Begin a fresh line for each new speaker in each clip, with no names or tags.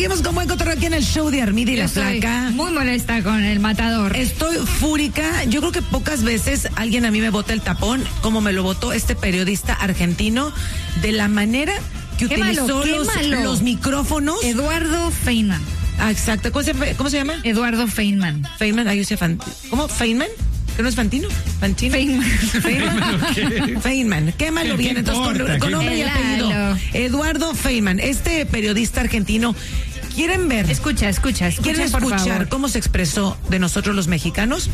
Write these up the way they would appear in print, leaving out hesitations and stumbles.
Seguimos con buen cotorreo aquí en el show de Armida y la Flaca.
Muy molesta con el matador.
Estoy fúrica. Yo creo que pocas veces alguien a mí me bota el tapón como me lo botó este periodista argentino, de la manera que utilizó los micrófonos.
Eduardo Feynman.
Ah, exacto. ¿Cómo se llama?
Eduardo Feynman.
Feynman, ¿cómo? ¿Feynman? ¿Que no es Fantino? ¿Fantino? Feynman. Qué malo viene. Entonces, con nombre y apellido. Eduardo Feynman. Este periodista argentino. ¿Quieren ver? ¿Quieren escuchar cómo se expresó de nosotros los mexicanos?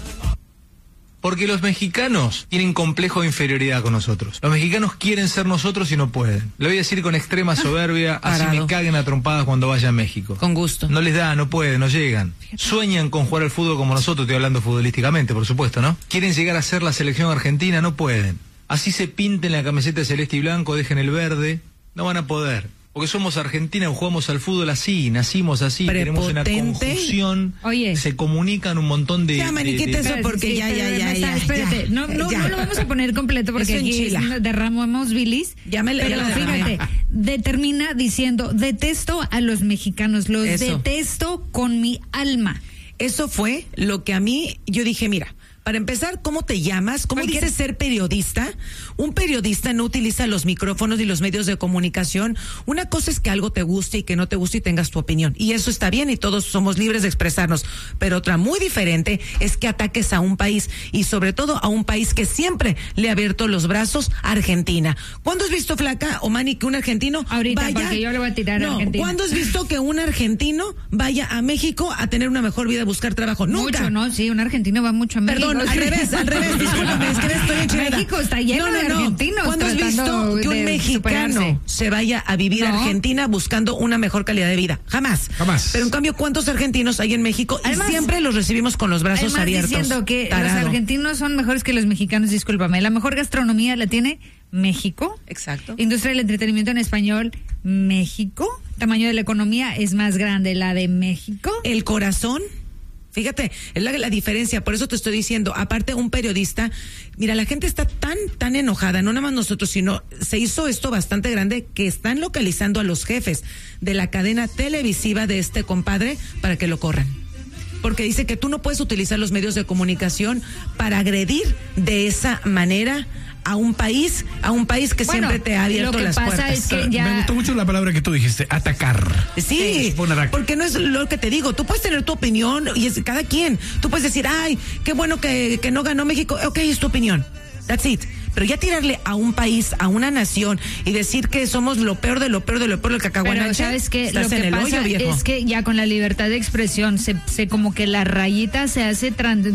Porque los mexicanos tienen complejo de inferioridad con nosotros. Los mexicanos quieren ser nosotros y no pueden. Lo voy a decir con extrema soberbia, así me caguen a trompadas cuando vaya a México.
Con gusto.
No les da, no pueden, no llegan. Sueñan con jugar al fútbol como nosotros, estoy hablando futbolísticamente, por supuesto, ¿no? Quieren llegar a ser la selección argentina, no pueden. Así se pinten la camiseta celeste y blanco, dejen el verde, no van a poder. Porque somos Argentina, jugamos al fútbol así, nacimos así, tenemos una conjunción, se comunican un montón de...
Ya, maniquita, eso porque
espérate, no lo vamos a poner completo porque aquí derramamos bilis. Pero fíjate, determina diciendo, detesto a los mexicanos, los detesto con mi alma.
Eso fue lo que a mí, yo dije, mira, para empezar, ¿cómo te llamas? ¿Cómo dices ser periodista? Un periodista no utiliza los micrófonos y los medios de comunicación. Una cosa es que algo te guste y que no te guste y tengas tu opinión. Y eso está bien y todos somos libres de expresarnos. Pero otra muy diferente es que ataques a un país y sobre todo a un país que siempre le ha abierto los brazos a Argentina. ¿Cuándo has visto, Flaca o Manny, que un argentino
vaya? Porque yo le voy a tirar a Argentina.
¿Cuándo has visto que un argentino vaya a México a tener una mejor vida, a buscar trabajo? Nunca.
Mucho, ¿no? Sí, un argentino va mucho a México.
Perdón, al revés, discúlpame, es que estoy enchilada.
México está lleno de argentinos.
¿Cuándo has visto que un mexicano se vaya a vivir a Argentina buscando una mejor calidad de vida? Jamás. Pero en cambio, ¿cuántos argentinos hay en México? Además, y siempre los recibimos con los brazos abiertos.
Diciendo que los argentinos son mejores que los mexicanos, discúlpame. La mejor gastronomía la tiene México.
Exacto.
Industria del entretenimiento en español, México. Tamaño de la economía es más grande la de México.
El corazón. Fíjate, es la diferencia, por eso te estoy diciendo, aparte un periodista, mira, la gente está tan enojada, no nada más nosotros, sino se hizo esto bastante grande que están localizando a los jefes de la cadena televisiva de este compadre para que lo corran. Porque dice que tú no puedes utilizar los medios de comunicación para agredir de esa manera a un país que siempre te ha abierto las puertas.
Lo que pasa es que
Me gustó mucho la palabra que tú dijiste, atacar.
Sí, porque no es lo que te digo, tú puedes tener tu opinión y es cada quien. Tú puedes decir, ay, qué bueno que no ganó México, ok, es tu opinión, that's it. Pero ya tirarle a un país, a una nación y decir que somos lo peor de lo peor de lo peor del cacahuanche.
Pero sabes que lo que pasa es que ya con la libertad de expresión se como que la rayita se hace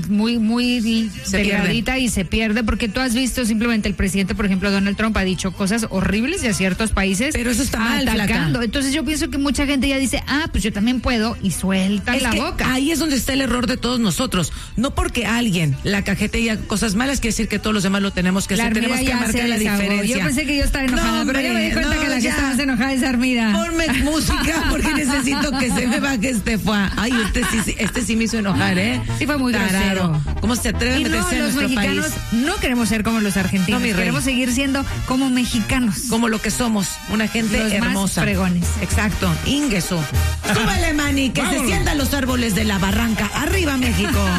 muy delgadita y se pierde, porque tú has visto simplemente el presidente, por ejemplo, Donald Trump ha dicho cosas horribles de ciertos países.
Pero eso está mal,
atacando.
Flaca.
Entonces yo pienso que mucha gente ya dice, pues yo también puedo, y sueltan la boca.
Ahí es donde está el error de todos nosotros. No porque alguien la cajetee cosas malas quiere decir que todos los demás lo tenemos que hacer. Tenemos que marcar la diferencia.
Yo pensé que yo estaba enojada, pero ya me di cuenta que la que está más enojada es Armida.
Ponme música porque necesito que se me baje este fuá. Ay, este sí me hizo enojar, ¿eh?
Sí, fue muy grosero.
¿Cómo se atreve a meterse en nuestro país?
Los mexicanos no queremos ser como los argentinos. Queremos seguir siendo como mexicanos.
Como lo que somos, una gente
los
hermosa.
Más fregones.
Exacto, Ingeso. Súbele, Manny, que se sientan los árboles de la barranca. Arriba, México.